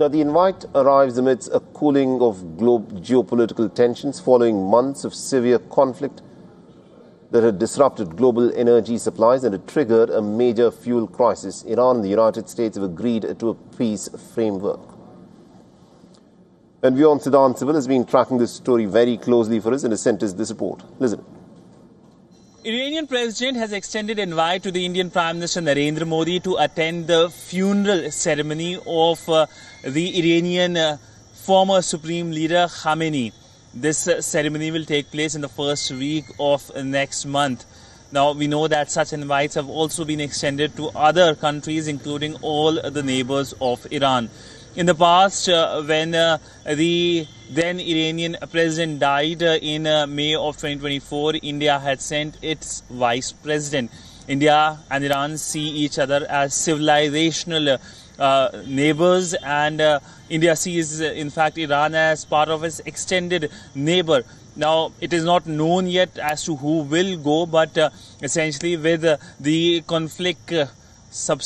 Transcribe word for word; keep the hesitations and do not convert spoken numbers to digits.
Now, the invite arrives amidst a cooling of global geopolitical tensions following months of severe conflict that had disrupted global energy supplies and had triggered a major fuel crisis. Iran and the United States have agreed to a peace framework. And Beyond Siddhant Civil has been tracking this story very closely for us and has sent us this report. Listen. Iranian president has extended invite to the Indian Prime Minister Narendra Modi to attend the funeral ceremony of uh, the Iranian uh, former Supreme Leader Khamenei. This uh, ceremony will take place in the first week of uh, next month. Now, we know that such invites have also been extended to other countries, including all the neighbors of Iran. In the past, uh, when uh, the then Iranian president died uh, in uh, May of twenty twenty-four, India had sent its vice president. India and Iran see each other as civilizational uh, neighbors, and uh, India sees, uh, in fact, Iran as part of its extended neighbor. Now, it is not known yet as to who will go, but uh, essentially with uh, the conflict uh, subsiding,